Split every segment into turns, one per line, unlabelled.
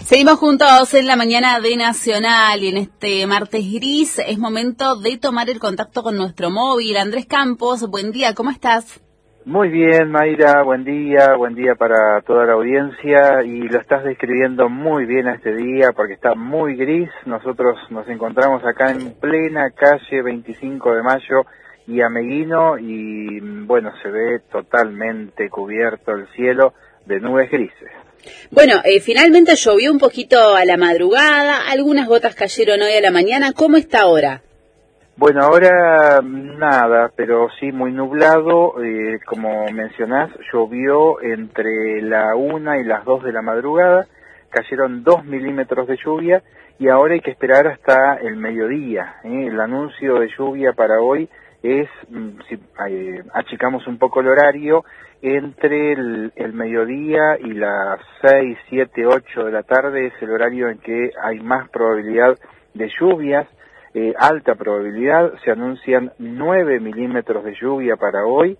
Seguimos juntos en la mañana de Nacional y en este martes gris es momento de tomar el contacto con nuestro móvil. Andrés Campos, buen día, ¿cómo estás?
Muy bien, Mayra, buen día para toda la audiencia y lo estás describiendo muy bien a este día porque está muy gris. Nosotros nos encontramos acá en plena calle 25 de Mayo y Ameguino y bueno, se ve totalmente cubierto el cielo de nubes grises.
Bueno, finalmente llovió un poquito a la madrugada, algunas gotas cayeron hoy a la mañana. ¿Cómo está ahora?
Bueno, ahora nada, pero sí muy nublado. Como mencionás, llovió entre la 1 y las 2 de la madrugada, cayeron 2 milímetros de lluvia y ahora hay que esperar hasta el mediodía. El anuncio de lluvia para hoy es, si achicamos un poco el horario, entre el mediodía y las 6, 7, 8 de la tarde es el horario en que hay más probabilidad de lluvias, alta probabilidad. Se anuncian 9 milímetros de lluvia para hoy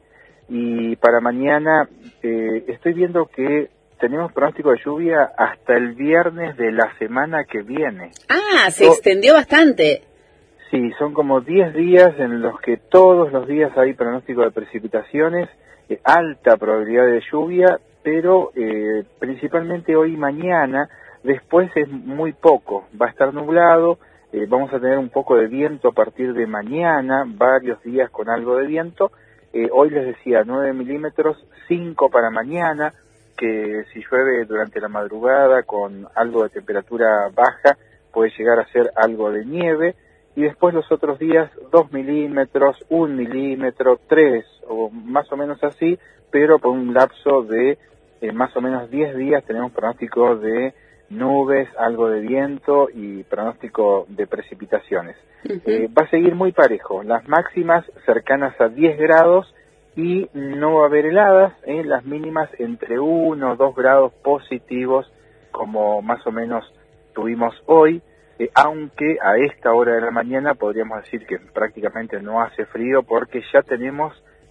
y para mañana estoy viendo que tenemos pronóstico de lluvia hasta el viernes de la semana que viene.
Ah, se extendió bastante.
Sí, son como 10 días en los que todos los días hay pronóstico de precipitaciones, alta probabilidad de lluvia, pero principalmente hoy y mañana, después es muy poco, va a estar nublado, vamos a tener un poco de viento a partir de mañana, varios días con algo de viento, hoy les decía 9 milímetros, 5 para mañana, que si llueve durante la madrugada con algo de temperatura baja, puede llegar a ser algo de nieve, y después los otros días 2 milímetros, 1 milímetro, 3, o más o menos así, pero por un lapso de más o menos 10 días tenemos pronóstico de nubes, algo de viento y pronóstico de precipitaciones. Va a seguir muy parejo, las máximas cercanas a 10 grados y no va a haber heladas, las mínimas entre 1 o 2 grados positivos, como más o menos tuvimos hoy. Aunque a esta hora de la mañana podríamos decir que prácticamente no hace frío porque ya tenemos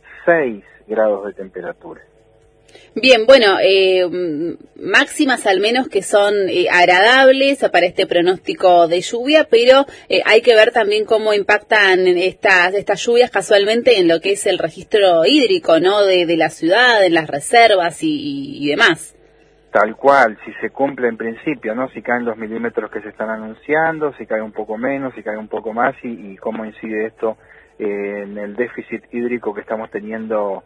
6 grados de temperatura.
Bien, bueno, máximas al menos que son agradables para este pronóstico de lluvia, pero hay que ver también cómo impactan estas lluvias casualmente en lo que es el registro hídrico, ¿no? De la ciudad, en las reservas y demás.
Tal cual, si se cumple en principio, ¿no? Si caen los milímetros que se están anunciando, si cae un poco menos, si cae un poco más y cómo incide esto en el déficit hídrico que estamos teniendo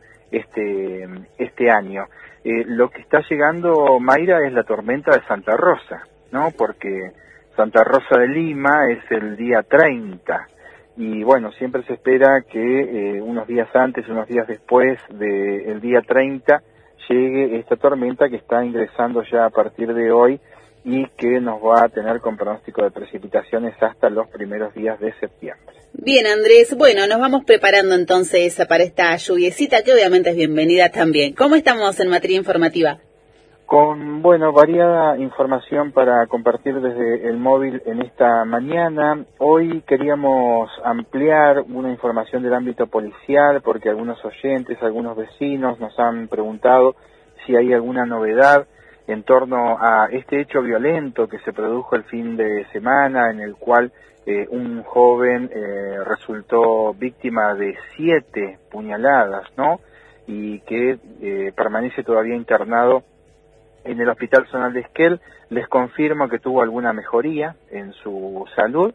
este año. Lo que está llegando, Mayra, es la tormenta de Santa Rosa, ¿no? Porque Santa Rosa de Lima es el día 30 y bueno, siempre se espera que unos días antes, unos días después del día 30 llegue esta tormenta que está ingresando ya a partir de hoy y que nos va a tener con pronóstico de precipitaciones hasta los primeros días de septiembre.
Bien, Andrés, bueno, nos vamos preparando entonces para esta lluviecita que obviamente es bienvenida también. ¿Cómo estamos en materia informativa?
Con, bueno, variada información para compartir desde el móvil en esta mañana. Hoy queríamos ampliar una información del ámbito policial porque algunos oyentes, algunos vecinos nos han preguntado si hay alguna novedad en torno a este hecho violento que se produjo el fin de semana en el cual un joven resultó víctima de 7 puñaladas, ¿no? Y que permanece todavía internado en el Hospital Zonal de Esquel. Les confirmo que tuvo alguna mejoría en su salud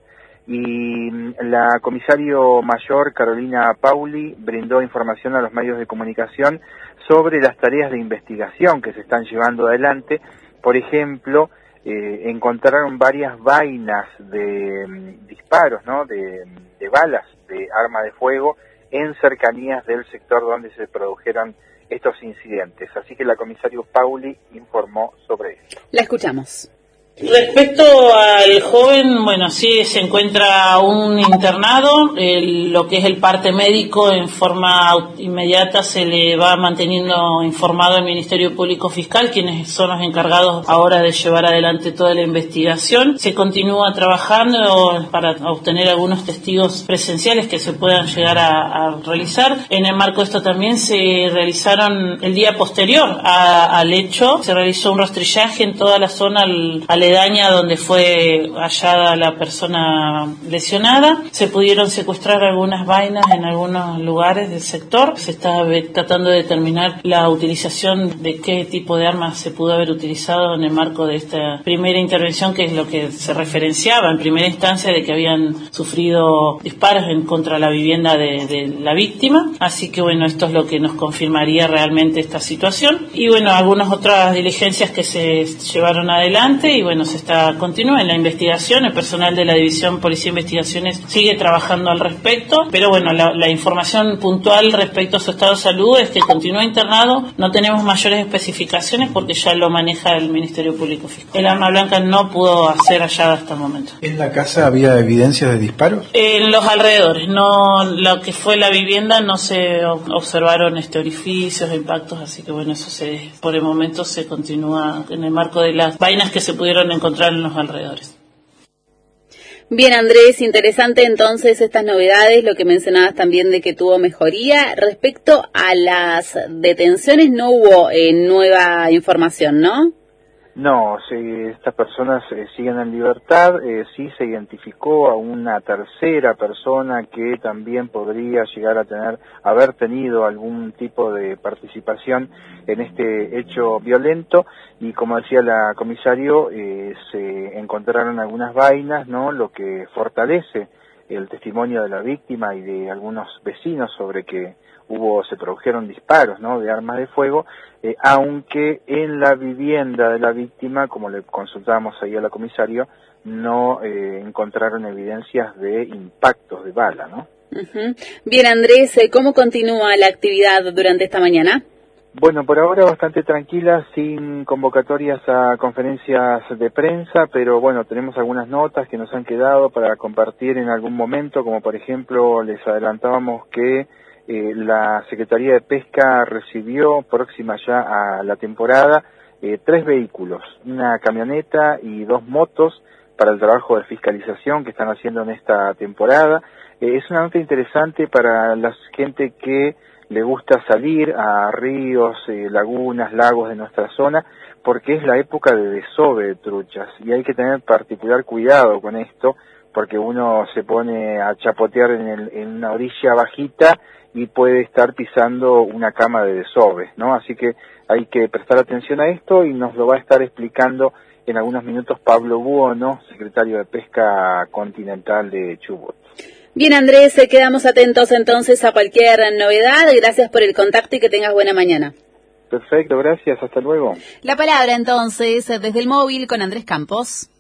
y la comisario mayor Carolina Pauli brindó información a los medios de comunicación sobre las tareas de investigación que se están llevando adelante. Por ejemplo, encontraron varias vainas de disparos, ¿no? de balas de arma de fuego en cercanías del sector donde se produjeron estos incidentes. Así que la comisario Pauli informó sobre esto.
La escuchamos.
Respecto al joven, bueno, sí se encuentra aún internado, lo que es el parte médico en forma inmediata se le va manteniendo informado al Ministerio Público Fiscal, quienes son los encargados ahora de llevar adelante toda la investigación. Se continúa trabajando para obtener algunos testigos presenciales que se puedan llegar a realizar. En el marco de esto también se realizaron el día posterior al hecho, se realizó un rastrillaje en toda la zona al aledaña donde fue hallada la persona lesionada. Se pudieron secuestrar algunas vainas en algunos lugares del sector. Se está tratando de determinar la utilización de qué tipo de armas se pudo haber utilizado en el marco de esta primera intervención, que es lo que se referenciaba en primera instancia de que habían sufrido disparos en contra la vivienda de la víctima. Así que bueno, esto es lo que nos confirmaría realmente esta situación. Y bueno, algunas otras diligencias que se llevaron adelante y bueno, continúa en la investigación. El personal de la División Policía e Investigaciones sigue trabajando al respecto, pero bueno, la información puntual respecto a su estado de salud es que continúa internado. No tenemos mayores especificaciones porque ya lo maneja el Ministerio Público Fiscal. El arma blanca no pudo ser hallada hasta el momento.
¿En la casa había evidencias de disparos?
En los alrededores, no, lo que fue la vivienda no se observaron orificios, impactos, así que bueno, eso por el momento se continúa en el marco de las vainas que se pudieron encontrar en los alrededores.
Bien, Andrés, interesante entonces estas novedades, lo que mencionabas también de que tuvo mejoría. Respecto a las detenciones, no hubo nueva información, ¿no?
No, estas personas siguen en libertad. Sí se identificó a una tercera persona que también podría llegar a haber tenido algún tipo de participación en este hecho violento, y como decía la comisario, se encontraron algunas vainas, ¿no? Lo que fortalece el testimonio de la víctima y de algunos vecinos sobre que se produjeron disparos, ¿no?, de armas de fuego, aunque en la vivienda de la víctima, como le consultábamos ahí a la comisario, no encontraron evidencias de impactos de bala, ¿no?
Uh-huh. Bien, Andrés, ¿cómo continúa la actividad durante esta mañana?
Bueno, por ahora bastante tranquila, sin convocatorias a conferencias de prensa, pero bueno, tenemos algunas notas que nos han quedado para compartir en algún momento, como por ejemplo les adelantábamos que la Secretaría de Pesca recibió, próxima ya a la temporada, 3 vehículos, una camioneta y 2 motos para el trabajo de fiscalización que están haciendo en esta temporada. Es una nota interesante para la gente que le gusta salir a ríos, lagunas, lagos de nuestra zona, porque es la época de desove de truchas y hay que tener particular cuidado con esto, porque uno se pone a chapotear en una orilla bajita y puede estar pisando una cama de desove, ¿no? Así que hay que prestar atención a esto y nos lo va a estar explicando en algunos minutos Pablo Buono, secretario de Pesca Continental de Chubut.
Bien, Andrés, quedamos atentos entonces a cualquier novedad. Gracias por el contacto y que tengas buena mañana.
Perfecto, gracias, hasta luego.
La palabra entonces desde el móvil con Andrés Campos.